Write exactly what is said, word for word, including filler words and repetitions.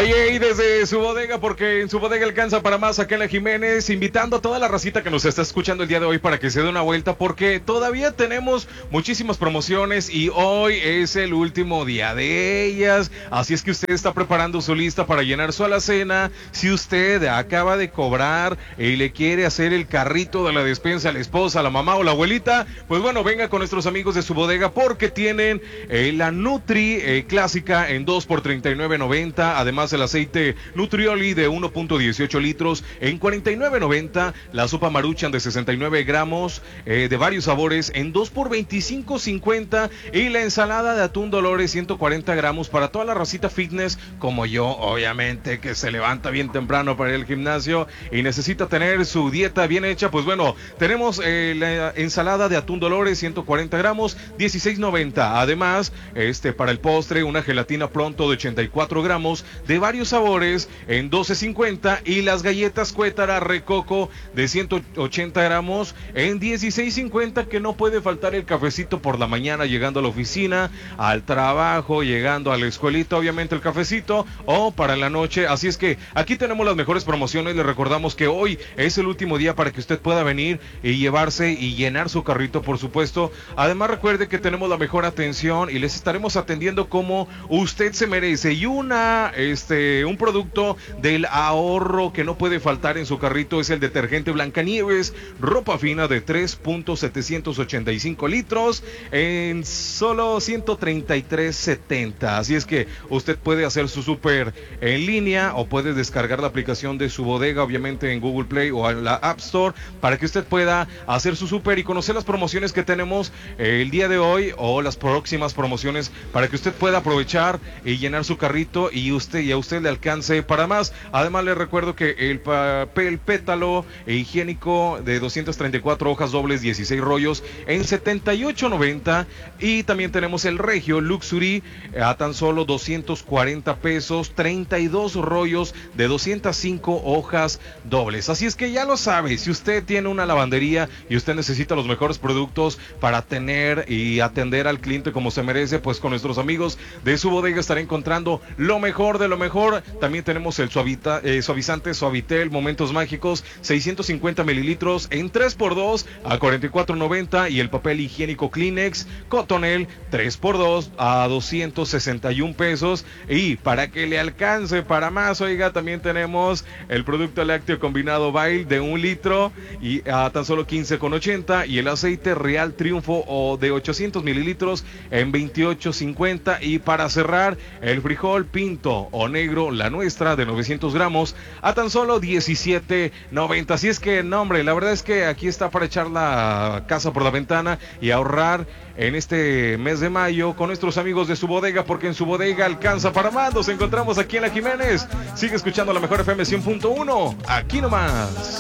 Oye, y desde su bodega, porque en su bodega alcanza para más, acá en La Jiménez, invitando a toda la racita que nos está escuchando el día de hoy para que se dé una vuelta, porque todavía tenemos muchísimas promociones y hoy es el último día de ellas, así es que usted está preparando su lista para llenar su alacena. Si usted acaba de cobrar y le quiere hacer el carrito de la despensa a la esposa, a la mamá o la abuelita, pues bueno, venga con nuestros amigos de su bodega, porque tienen eh, la Nutri eh, clásica en dos por treinta y nueve noventa, además el aceite Nutrioli de uno punto dieciocho litros en cuarenta y nueve noventa, la sopa Maruchan de sesenta y nueve gramos eh, de varios sabores en dos por veinticinco cincuenta, y la ensalada de atún Dolores ciento cuarenta gramos para toda la racita fitness como yo, obviamente, que se levanta bien temprano para ir al gimnasio y necesita tener su dieta bien hecha. Pues bueno, tenemos eh, la ensalada de atún Dolores ciento cuarenta gramos, dieciséis noventa. Además, este para el postre, una gelatina Pronto de ochenta y cuatro gramos de varios sabores en doce cincuenta, y las galletas Cuétara Recoco de ciento ochenta gramos en dieciséis cincuenta, que no puede faltar el cafecito por la mañana llegando a la oficina, al trabajo, llegando a la escuelita, obviamente el cafecito, o para la noche. Así es que aquí tenemos las mejores promociones. Les recordamos que hoy es el último día para que usted pueda venir y llevarse y llenar su carrito, por supuesto. Además, recuerde que tenemos la mejor atención y les estaremos atendiendo como usted se merece, y una este un producto del ahorro que no puede faltar en su carrito es el detergente Blancanieves ropa fina de tres punto setecientos ochenta y cinco litros en solo ciento treinta y tres setenta. Así es que usted puede hacer su súper en línea o puede descargar la aplicación de su bodega, obviamente en Google Play o en la App Store, para que usted pueda hacer su súper y conocer las promociones que tenemos el día de hoy o las próximas promociones, para que usted pueda aprovechar y llenar su carrito y usted y a usted le alcance para más. Además, le recuerdo que el papel pétalo e higiénico de doscientas treinta y cuatro hojas dobles, dieciséis rollos en setenta y ocho noventa, y también tenemos el Regio Luxury a tan solo doscientos cuarenta pesos, treinta y dos rollos de doscientas cinco hojas dobles. Así es que ya lo sabe, si usted tiene una lavandería y usted necesita los mejores productos para tener y atender al cliente como se merece, pues con nuestros amigos de su bodega estará encontrando lo mejor de lo mejor. También tenemos el suavita, eh, suavizante Suavitel Momentos Mágicos seiscientos cincuenta mililitros en tres por dos a cuarenta y cuatro noventa, y el papel higiénico Kleenex Cotonel tres por dos a doscientos sesenta y un pesos. Y para que le alcance para más, oiga, también tenemos el producto lácteo combinado Bail de un litro y a tan solo quince con ochenta, y el aceite Real Triunfo o de ochocientos mililitros en veintiocho cincuenta. Y para cerrar, el frijol pinto o negro La Nuestra de novecientos gramos a tan solo diecisiete noventa. Así es que, no hombre, la verdad es que aquí está para echar la casa por la ventana y ahorrar en este mes de mayo con nuestros amigos de su bodega, porque en su bodega alcanza para más. Nos encontramos aquí en La Jiménez. Sigue escuchando la mejor F M cien punto uno, aquí nomás.